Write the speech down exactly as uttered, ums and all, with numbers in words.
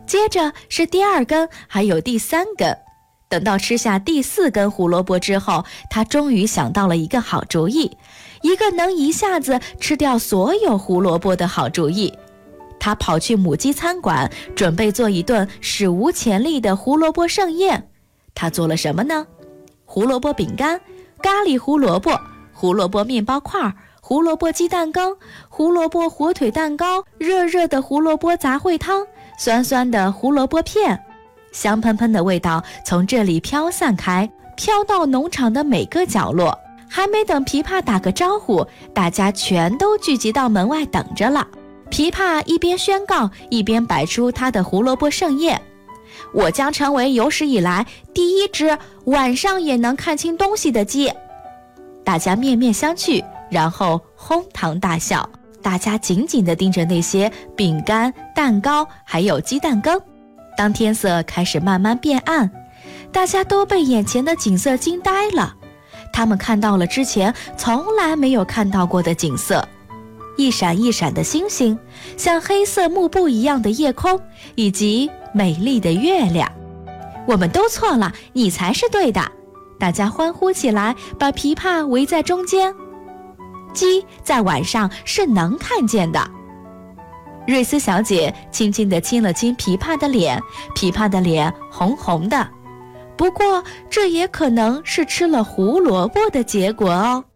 接着是第二根，还有第三根。等到吃下第四根胡萝卜之后，他终于想到了一个好主意，一个能一下子吃掉所有胡萝卜的好主意。他跑去母鸡餐馆，准备做一顿史无前例的胡萝卜盛宴。他做了什么呢？胡萝卜饼干、咖喱胡萝卜、胡萝卜面包块、胡萝卜鸡蛋羹、胡萝卜火腿蛋糕、热热的胡萝卜杂烩汤、酸酸的胡萝卜片。香喷喷的味道从这里飘散开，飘到农场的每个角落。还没等琵琶打个招呼，大家全都聚集到门外等着了。琵琶一边宣告，一边摆出他的胡萝卜盛宴。我将成为有史以来第一只晚上也能看清东西的鸡。大家面面相觑，然后哄堂大笑。大家紧紧地盯着那些饼干、蛋糕还有鸡蛋羹。当天色开始慢慢变暗，大家都被眼前的景色惊呆了。他们看到了之前从来没有看到过的景色，一闪一闪的星星，像黑色幕布一样的夜空，以及美丽的月亮。我们都错了，你才是对的！大家欢呼起来，把琵琶围在中间。鸡在晚上是能看见的。瑞斯小姐轻轻地亲了亲琵琶的脸，琵琶的脸红红的。不过这也可能是吃了胡萝卜的结果哦。